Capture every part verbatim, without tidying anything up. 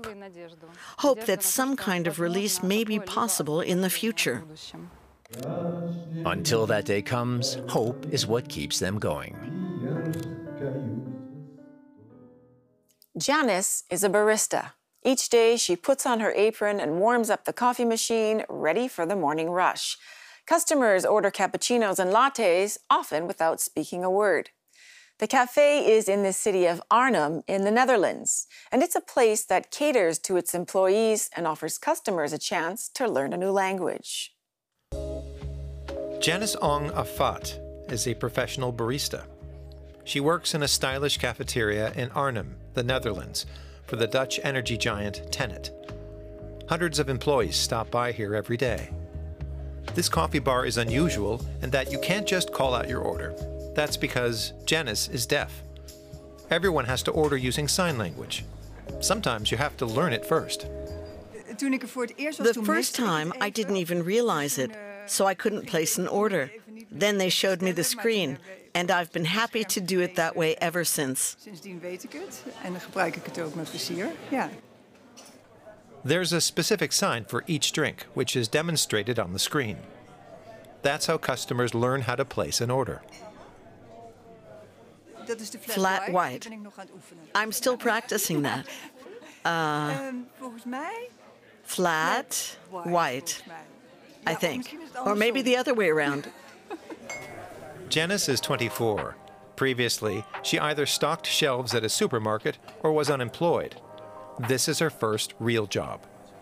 Hope that some kind of release may be possible in the future. Until that day comes, hope is what keeps them going. Janice is a barista. Each day, she puts on her apron and warms up the coffee machine, ready for the morning rush. Customers order cappuccinos and lattes, often without speaking a word. The cafe is in the city of Arnhem in the Netherlands, and it's a place that caters to its employees and offers customers a chance to learn a new language. Janice Ong Afat is a professional barista. She works in a stylish cafeteria in Arnhem, the Netherlands, for the Dutch energy giant TenneT. Hundreds of employees stop by here every day. This coffee bar is unusual in that you can't just call out your order. That's because Janice is deaf. Everyone has to order using sign language. Sometimes you have to learn it first. The first time, I didn't even realize it, so I couldn't place an order. Then they showed me the screen, and I've been happy to do it that way ever since. There's a specific sign for each drink, which is demonstrated on the screen. That's how customers learn how to place an order. Flat white. I'm still practicing that. Uh, flat white, I think. Or maybe the other way around. Janice is twenty-four. Previously, she either stocked shelves at a supermarket or was unemployed. This is her first real job.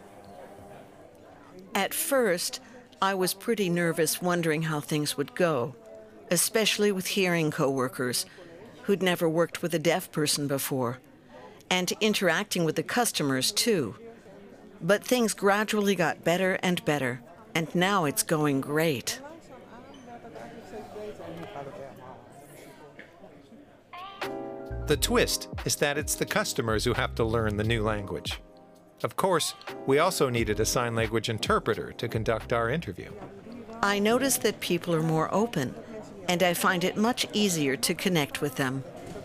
At first, I was pretty nervous, wondering how things would go, especially with hearing coworkers who'd never worked with a deaf person before, and interacting with the customers too. But things gradually got better and better, and now it's going great. The twist is that it's the customers who have to learn the new language. Of course, we also needed a sign language interpreter to conduct our interview. I noticed that people are more open, and I find it much easier to connect with them.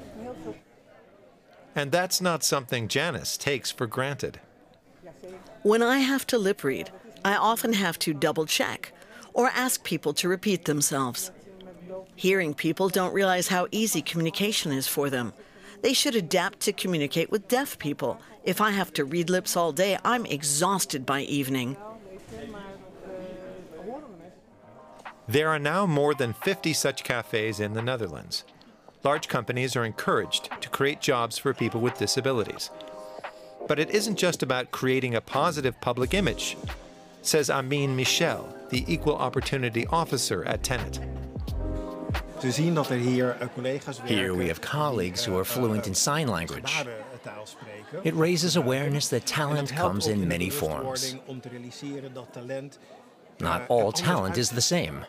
And that's not something Janice takes for granted. When I have to lip read, I often have to double check or ask people to repeat themselves. Hearing people don't realize how easy communication is for them. They should adapt to communicate with deaf people. If I have to read lips all day, I'm exhausted by evening. There are now more than fifty such cafes in the Netherlands. Large companies are encouraged to create jobs for people with disabilities. But it isn't just about creating a positive public image, says Amin Michel, the Equal Opportunity Officer at TenneT. Here we have colleagues who are fluent in sign language. It raises awareness that talent comes in many forms. Not all talent is the same.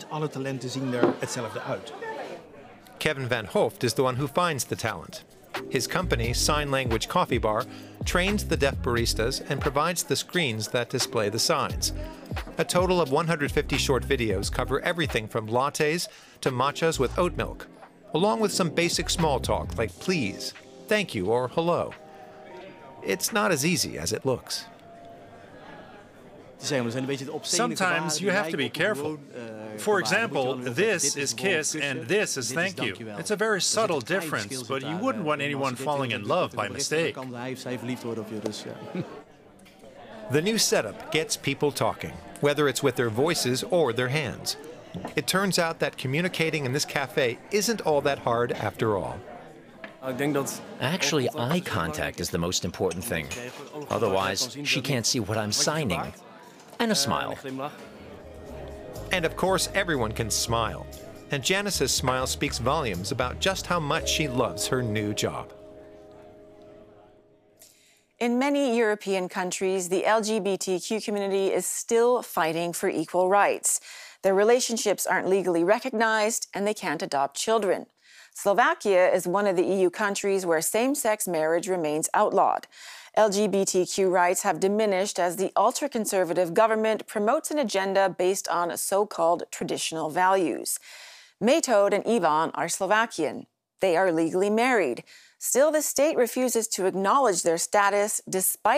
Kevin van Hooft is the one who finds the talent. His company, Sign Language Coffee Bar, trains the deaf baristas and provides the screens that display the signs. A total of one hundred fifty short videos cover everything from lattes to matchas with oat milk, along with some basic small talk like please, thank you, or hello. It's not as easy as it looks. Sometimes you have to be careful. For example, this is kiss and this is thank you. It's a very subtle difference, but you wouldn't want anyone falling in love by mistake. The new setup gets people talking, whether it's with their voices or their hands. It turns out that communicating in this cafe isn't all that hard after all. Actually, eye contact is the most important thing. Otherwise, she can't see what I'm signing. And a smile. And of course, everyone can smile. And Janice's smile speaks volumes about just how much she loves her new job. In many European countries, the L G B T Q community is still fighting for equal rights. Their relationships aren't legally recognized, and they can't adopt children. Slovakia is one of the E U countries where same-sex marriage remains outlawed. L G B T Q rights have diminished as the ultra-conservative government promotes an agenda based on so-called traditional values. Metod and Ivan are Slovakian. They are legally married. Still, the state refuses to acknowledge their status despite